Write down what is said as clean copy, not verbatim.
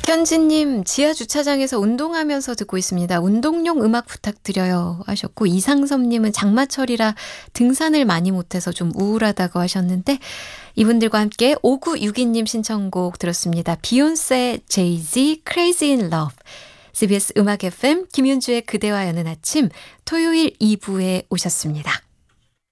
박현진님, 지하 주차장에서 운동하면서 듣고 있습니다. 운동용 음악 부탁드려요 하셨고, 이상섭님은 장마철이라 등산을 많이 못해서 좀 우울하다고 하셨는데, 이분들과 함께 5962님 신청곡 들었습니다. 비욘세, 제이지, Crazy in Love. CBS 음악 FM 김윤주의 그대와 여는 아침 토요일 2부에 오셨습니다.